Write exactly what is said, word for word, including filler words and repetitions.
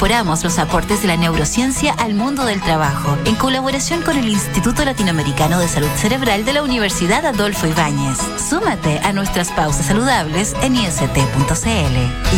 incorporamos los aportes de la neurociencia al mundo del trabajo, en colaboración con el Instituto Latinoamericano de Salud Cerebral de la Universidad Adolfo Ibáñez. Súmate a nuestras pausas saludables en i s t punto c l.